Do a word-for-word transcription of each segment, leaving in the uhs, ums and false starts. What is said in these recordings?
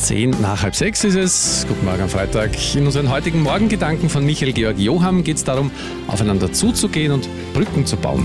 Zehn nach halb sechs ist es. Guten Morgen am Freitag. In unseren heutigen Morgengedanken von Michael Georg Johann geht es darum, aufeinander zuzugehen und Brücken zu bauen.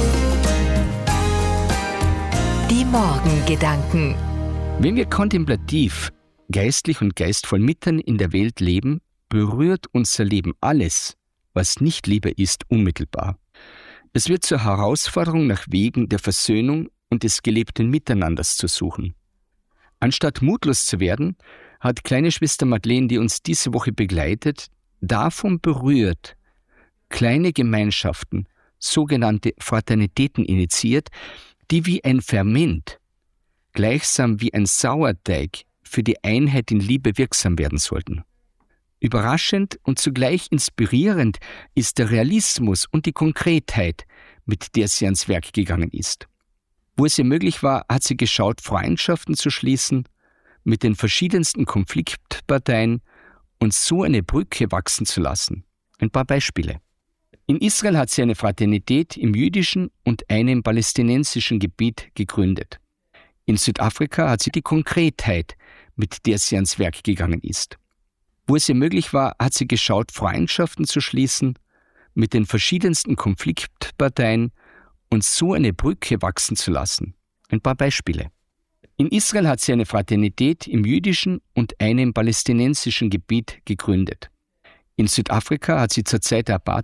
Die Morgengedanken. Wenn wir kontemplativ, geistlich und geistvoll mitten in der Welt leben, berührt unser Leben alles, was nicht Liebe ist, unmittelbar. Es wird zur Herausforderung, nach Wegen der Versöhnung und des gelebten Miteinanders zu suchen. Anstatt mutlos zu werden, hat kleine Schwester Madeleine, die uns diese Woche begleitet, davon berührt, kleine Gemeinschaften, sogenannte Fraternitäten initiiert, die wie ein Ferment, gleichsam wie ein Sauerteig, für die Einheit in Liebe wirksam werden sollten. Überraschend und zugleich inspirierend ist der Realismus und die Konkretheit, mit der sie ans Werk gegangen ist. Wo es ihr möglich war, hat sie geschaut, Freundschaften zu schließen mit den verschiedensten Konfliktparteien und so eine Brücke wachsen zu lassen. Ein paar Beispiele. In Israel hat sie eine Fraternität im jüdischen und eine im palästinensischen Gebiet gegründet. In Südafrika hat sie die Konkretheit, mit der sie ans Werk gegangen ist. Wo es ihr möglich war, hat sie geschaut, Freundschaften zu schließen mit den verschiedensten Konfliktparteien und so eine Brücke wachsen zu lassen. Ein paar Beispiele. In Israel hat sie eine Fraternität im jüdischen und eine im palästinensischen Gebiet gegründet. In Südafrika hat sie zur Zeit der Apartheid